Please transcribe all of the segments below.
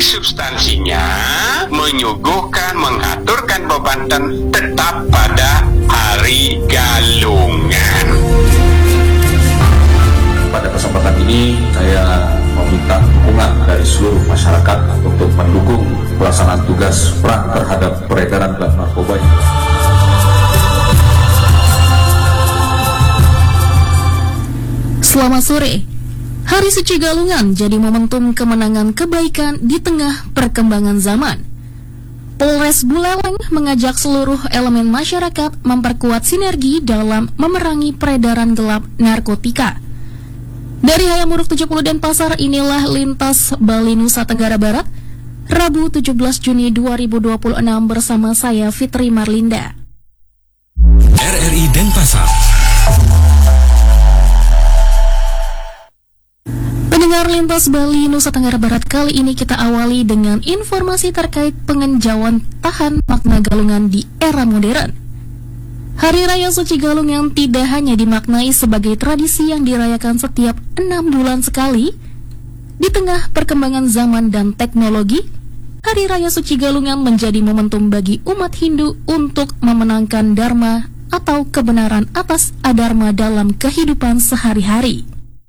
substansinya menyuguhkan, mengaturkan bebanten tetap pada hari galungan. Pada kesempatan ini saya meminta dukungan dari seluruh masyarakat untuk mendukung pelaksanaan tugas perang terhadap peredaran dan narkoba. Selamat sore. Hari Suci Galungan jadi momentum kemenangan kebaikan di tengah perkembangan zaman. Polres Buleleng mengajak seluruh elemen masyarakat memperkuat sinergi dalam memerangi peredaran gelap narkotika. Dari Hayamuruk 70 Denpasar, inilah Lintas Bali Nusa Tenggara Barat, Rabu 17 Juni 2026 bersama saya Fitri Marlinda. RRI Denpasar. Pendengar Lintas Bali Nusa Tenggara Barat, kali ini kita awali dengan informasi terkait pengenjauan tahan makna galungan di era modern. Hari Raya Suci Galungan tidak hanya dimaknai sebagai tradisi yang dirayakan setiap 6 bulan sekali. Di tengah perkembangan zaman dan teknologi, Hari Raya Suci Galungan menjadi momentum bagi umat Hindu untuk memenangkan dharma atau kebenaran atas adharma dalam kehidupan sehari-hari.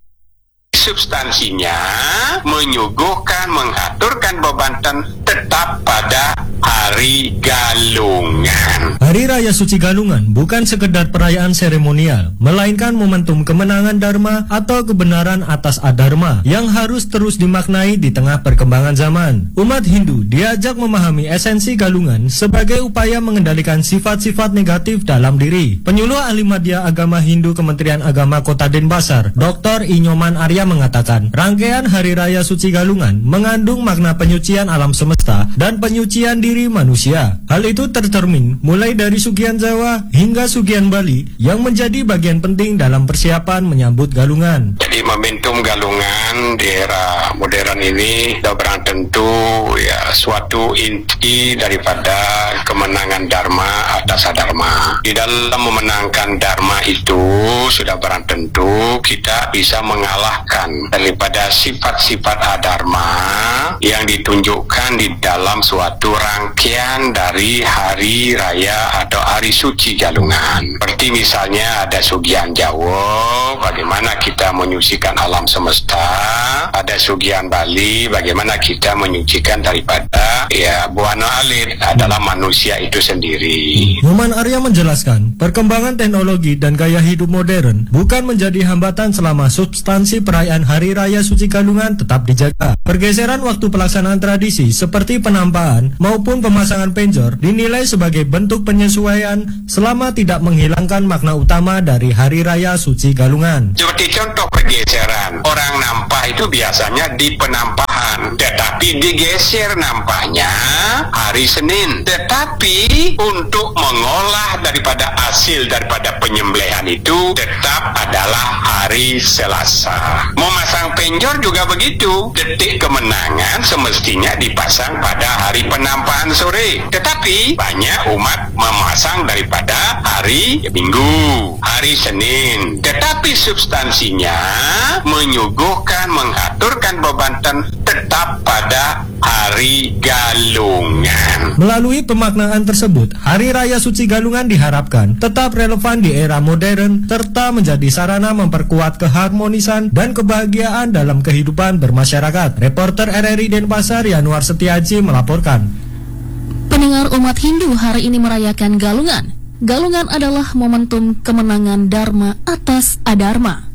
Substansinya menyuguhkan, mengaturkan bebanten tetap pada hari galungan. Hari Raya Suci Galungan bukan sekedar perayaan seremonial, melainkan momentum kemenangan dharma atau kebenaran atas adharma yang harus terus dimaknai di tengah perkembangan zaman. Umat Hindu diajak memahami esensi galungan sebagai upaya mengendalikan sifat-sifat negatif dalam diri. Penyuluh Ahli Madya Agama Hindu Kementerian Agama Kota Denpasar, Dr. Inyoman Arya mengatakan, rangkaian Hari Raya Suci Galungan mengandung makna penyucian alam semesta dan penyucian diri manusia. Hal itu tercermin mulai dari Sugihan Jawa hingga Sugihan Bali yang menjadi bagian penting dalam persiapan menyambut galungan. Jadi momentum galungan di era modern ini sudah barang tentu suatu inti daripada kemenangan dharma atas adharma. Di dalam memenangkan dharma itu sudah barang tentu kita bisa mengalahkan daripada sifat-sifat adharma yang ditunjukkan di dalam suatu rangkaian dari hari raya atau hari suci galungan. Seperti misalnya ada Sugihan Jawa, bagaimana kita menyucikan alam semesta, ada Sugihan Bali, bagaimana kita menyucikan daripada buana alit adalah manusia itu sendiri. Nyoman Arya menjelaskan, perkembangan teknologi dan gaya hidup modern bukan menjadi hambatan selama substansi perayaan Hari Raya Suci Galungan tetap dijaga. Pergeseran waktu pelaksanaan tradisi seperti penampakan maupun pemasangan penjor dinilai sebagai bentuk penyesuaian selama tidak menghilangkan makna utama dari Hari Raya Suci Galungan. Seperti contoh pergeseran, orang nampah itu biasanya di penampahan, tetapi digeser nampahnya hari Senin. Tetapi untuk mengolah daripada hasil daripada penyembelihan itu tetap adalah hari Selasa. Memasang penjor juga begitu. Detik kemenangan semestinya dipasang pada hari penampahan sore. Tetapi banyak umat memasang daripada hari Minggu, hari Senin. Tetapi substansinya menyuguhkan, mengaturkan bebanten tetap pada hari galungan. Melalui pemaknaan tersebut, Hari Raya Suci Galungan diharapkan tetap relevan di era modern serta menjadi sarana memperkuat keharmonisan dan kebahagiaan dalam kehidupan bermasyarakat. Reporter RRI Denpasar Yanuar Setiaji melaporkan. Pendengar umat Hindu hari ini merayakan galungan. Galungan adalah momentum kemenangan dharma atas adharma.